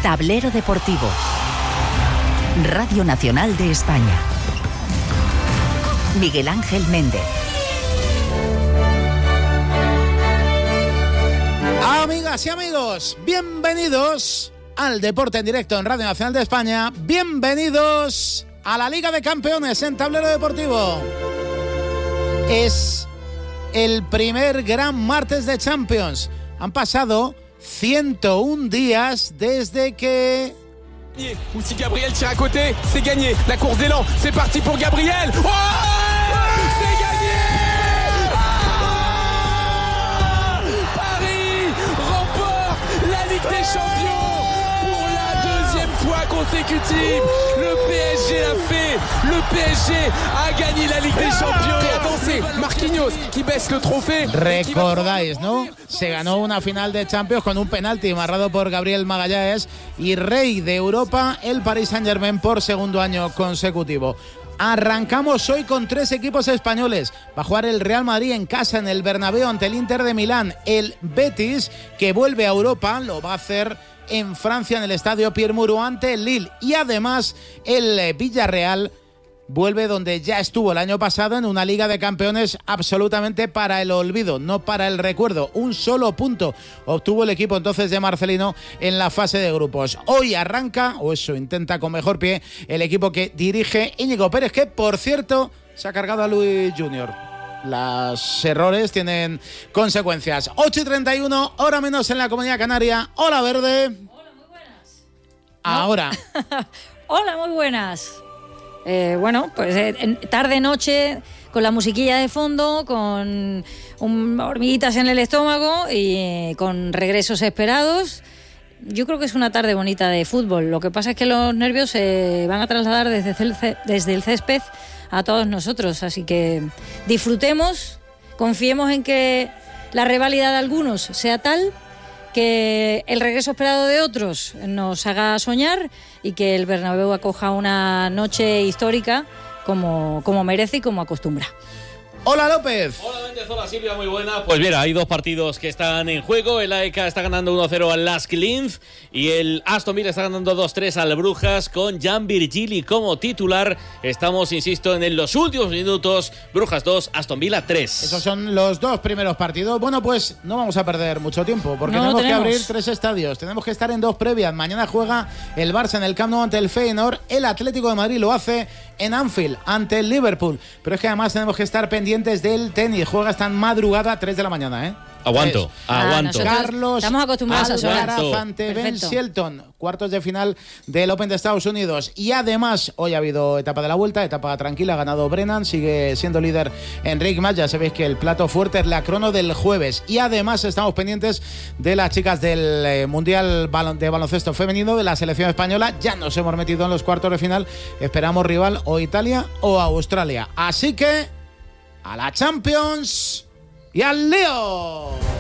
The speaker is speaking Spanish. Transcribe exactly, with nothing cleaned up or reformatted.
Tablero Deportivo. Radio Nacional de España. Miguel Ángel Méndez. Amigas y amigos, bienvenidos al Deporte en Directo en Radio Nacional de España. Bienvenidos a la Liga de Campeones en Tablero Deportivo. Es el primer gran martes de Champions. Han pasado ciento un días desde que... Ou si Gabriel tire à côté, c'est gagné. La course d'élan, c'est parti pour Gabriel. Oh, c'est gagné. Ah, Paris remporte la Ligue des Champions pour la deuxième fois consécutive. Le P S G l'a fait. Le P S G a gagné la Ligue des Champions. Et attendez, Marquinhos qui baisse le trophée. Recordáis, ¿no? Se ganó una final de Champions con un penalti marcado por Gabriel Magallanes y rey de Europa el Paris Saint-Germain por segundo año consecutivo. Arrancamos hoy con tres equipos españoles. Va a jugar el Real Madrid en casa en el Bernabéu ante el Inter de Milán. El Betis, que vuelve a Europa, lo va a hacer en Francia en el estadio Pierre Mauroy ante el Lille. Y además el Villarreal vuelve donde ya estuvo el año pasado, en una Liga de Campeones absolutamente para el olvido, no para el recuerdo. Un solo punto obtuvo el equipo entonces de Marcelino en la fase de grupos. Hoy arranca, o eso intenta con mejor pie, el equipo que dirige Íñigo Pérez, que por cierto se ha cargado a Luis Junior. Los errores tienen consecuencias. ocho y treinta y uno, hora menos en la Comunidad Canaria. Hola, Verde. Hola, muy buenas. Ahora. Hola, muy buenas. Eh, bueno, pues eh, tarde-noche, con la musiquilla de fondo, con un, hormiguitas en el estómago y eh, con regresos esperados. Yo creo que es una tarde bonita de fútbol. Lo que pasa es que los nervios se van a trasladar desde el, desde el césped a todos nosotros. Así que disfrutemos, confiemos en que la reválida de algunos sea tal que el regreso esperado de otros nos haga soñar y que el Bernabéu acoja una noche histórica como, como merece y como acostumbra. Hola, López. Hola, Méndez. Hola, Silvia. Muy buena. Pues mira, hay dos partidos que están en juego. El A E K está ganando uno cero al Lask Linz y el Aston Villa está ganando dos tres al Brujas con Jan Virgili como titular. Estamos, insisto, en los últimos minutos. Brujas dos, Aston Villa tres. Esos son los dos primeros partidos. Bueno, pues no vamos a perder mucho tiempo porque no, tenemos, tenemos que abrir tres estadios. Tenemos que estar en dos previas. Mañana juega el Barça en el Camp Nou ante el Feyenoord. El Atlético de Madrid lo hace en Anfield ante el Liverpool. Pero es que además tenemos que estar pendientes del tenis. Juega esta madrugada a tres de la mañana, ¿eh? Aguanto, Ah, aguanto. Carlos estamos acostumbrados Alcaraz a ante Ben Perfecto. Shelton, cuartos de final del Open de Estados Unidos. Y además, hoy ha habido etapa de la vuelta, etapa tranquila, ha ganado Brennan, sigue siendo líder Enric Mas. Ya sabéis que el plato fuerte es la crono del jueves. Y además estamos pendientes de las chicas del eh, Mundial de Baloncesto Femenino de la selección española. Ya nos hemos metido en los cuartos de final. Esperamos rival o Italia o Australia. Así que, a la Champions y al lío.